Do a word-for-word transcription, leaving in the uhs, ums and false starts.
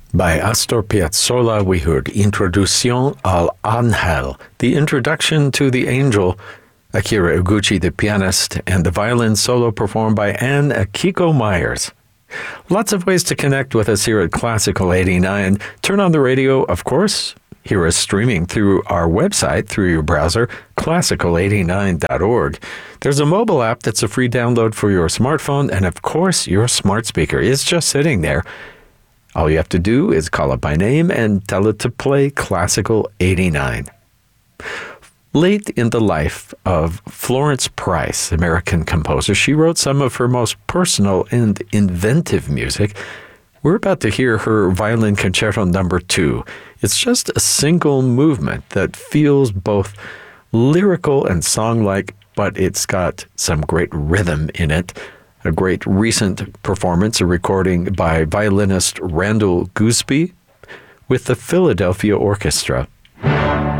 By Astor Piazzolla, we heard Introducción al Ángel, the introduction to the angel, Akira Iguchi, the pianist, and the violin solo performed by Anne Akiko Myers. Lots of ways to connect with us here at Classical eighty-nine. Turn on the radio, of course. Hear us streaming through our website, through your browser, classical eighty-nine dot org. There's a mobile app that's a free download for your smartphone, and of course, your smart speaker is just sitting there. All you have to do is call it by name and tell it to play Classical eighty-nine. Late in the life of Florence Price, American composer, she wrote some of her most personal and inventive music. We're about to hear her Violin Concerto Number Two. It's just a single movement that feels both lyrical and song-like, but it's got some great rhythm in it. A great recent performance, a recording by violinist Randall Gooseby with the Philadelphia Orchestra.